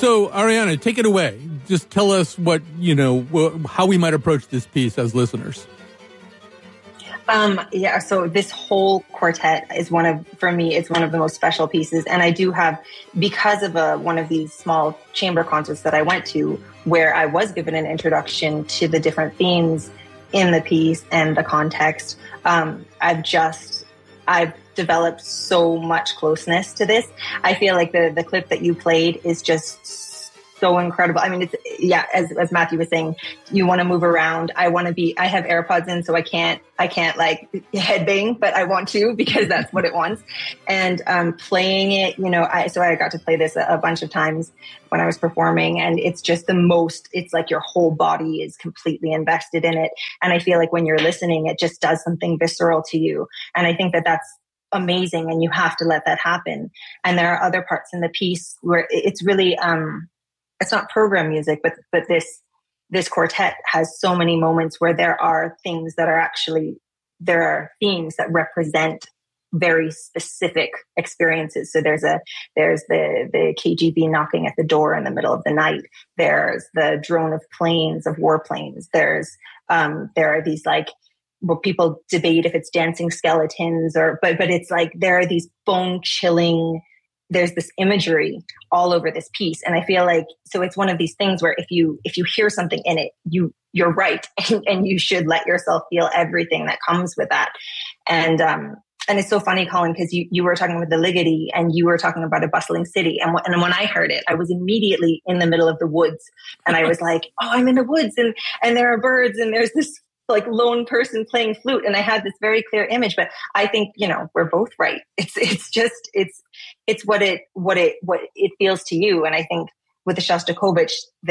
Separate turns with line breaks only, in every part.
So, Ariana, take it away. Just tell us what, how we might approach this piece as listeners.
So this whole quartet is for me, it's one of the most special pieces. And I do have, because of one of these small chamber concerts that I went to, where I was given an introduction to the different themes in the piece and the context, I've developed so much closeness to this. I feel like the clip that you played is just so incredible. I mean, as Matthew was saying, you want to move around. I have AirPods in, so I can't like headbang, but I want to, because that's what it wants. And playing it, I got to play this a bunch of times when I was performing, and it's just it's like your whole body is completely invested in it. And I feel like when you're listening, it just does something visceral to you. And I think that that's amazing, and you have to let that happen. And there are other parts in the piece where it's really, it's not program music, but this quartet has so many moments where there are themes that represent very specific experiences. So there's the KGB knocking at the door in the middle of the night. There's the drone of planes, of warplanes. There are these like, well, people debate if it's dancing skeletons but it's like there are these bone chilling. There's this imagery all over this piece. And I feel like, so it's one of these things where if you hear something in it, you're right. And you should let yourself feel everything that comes with that. And it's so funny, Colin, because you were talking about the Ligeti and you were talking about a bustling city. And when I heard it, I was immediately in the middle of the woods, and I was like, oh, I'm in the woods and there are birds and there's this like lone person playing flute. And I had this very clear image, but I think, we're both right. It's what it feels to you. And I think with the Shostakovich,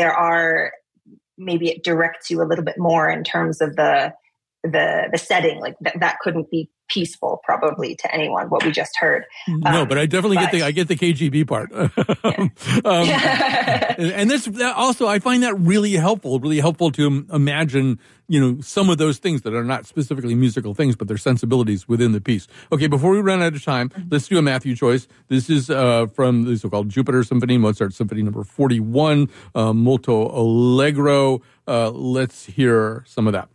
maybe it directs you a little bit more in terms of the setting. Like that couldn't be peaceful probably to anyone, what we just heard.
No, but I definitely get the KGB part. And this also, I find that really helpful to imagine, some of those things that are not specifically musical things, but they're sensibilities within the piece. Okay, before we run out of time, let's do a Matthew choice. This is from the so-called Jupiter Symphony, Mozart Symphony number 41, Molto Allegro. Let's hear some of that.